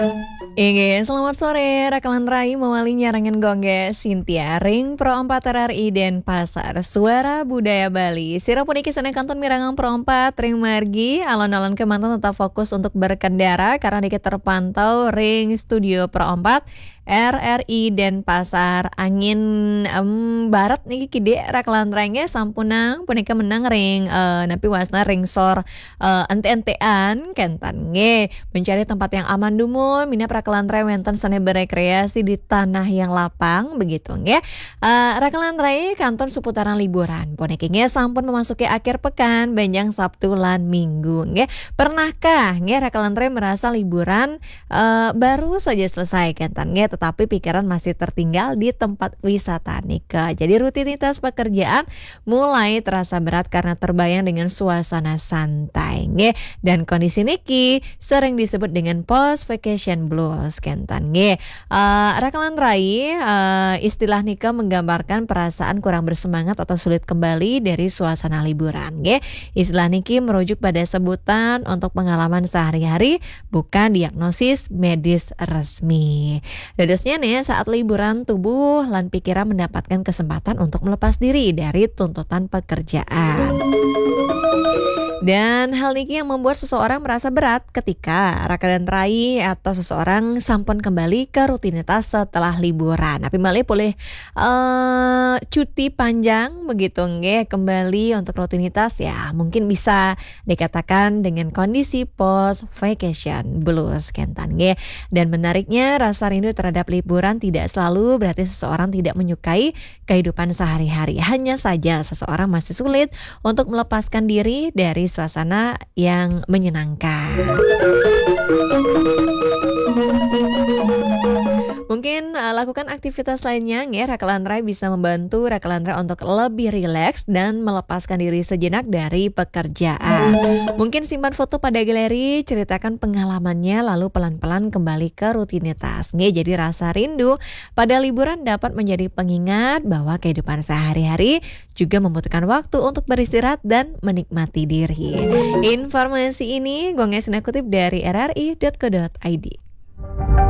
Selamat sore, Rakalan Rai mewali nyarangan gongge Sintia Ring Pro 4 RRI dan Pasar Suara Budaya Bali. Sira puniki sana kanton mirangang Pro 4 Ring Margi, alon-alon kemantan tetap fokus untuk berkendara karena dikit terpantau Ring Studio Pro 4 RRI dan Pasar Angin Barat nih kide Rakalan Rainya sampunang punika menang ring napi wasna ring sor ente-entean kentan nge mencari tempat yang aman dumun mina Rakalan Rai wenten sane berekreasi di tanah yang lapang begitu nge. Rakalan Rai kanton seputaran liburan ponekinya sampun memasuki akhir pekan benjang Sabtu lan Minggu nge. Pernahkah nge Rakalan Rai merasa liburan baru saja selesai kentan nge tetapi pikiran masih tertinggal di tempat wisata nika. Jadi rutinitas pekerjaan mulai terasa berat karena terbayang dengan suasana santai nge. Dan kondisi niki sering disebut dengan post vacation blues kentan nge. Rakalan Rai istilah nika menggambarkan perasaan kurang bersemangat atau sulit kembali dari suasana liburan nge. Istilah niki merujuk pada sebutan untuk pengalaman sehari-hari bukan diagnosis medis resmi. Dadasnya nih saat liburan tubuh lan pikiran mendapatkan kesempatan untuk melepas diri dari tuntutan pekerjaan. Dan hal ini yang membuat seseorang merasa berat ketika Rakalan Rai atau seseorang sampun kembali ke rutinitas setelah liburan. Tapi malah boleh cuti panjang begitu nge kembali untuk rutinitas ya mungkin bisa dikatakan dengan kondisi post vacation blues kentan nge. Dan menariknya rasa rindu terhadap liburan tidak selalu berarti seseorang tidak menyukai kehidupan sehari-hari. Hanya saja seseorang masih sulit untuk melepaskan diri dari suasana yang menyenangkan. Mungkin lakukan aktivitas lainnya ya Rakalan Rai bisa membantu Rakalan Rai untuk lebih rileks dan melepaskan diri sejenak dari pekerjaan. Mungkin simpan foto pada galeri, ceritakan pengalamannya lalu pelan-pelan kembali ke rutinitas. Jadi rasa rindu pada liburan dapat menjadi pengingat bahwa kehidupan sehari-hari juga membutuhkan waktu untuk beristirahat dan menikmati diri. Informasi ini gue ngasih kutip dari rri.co.id.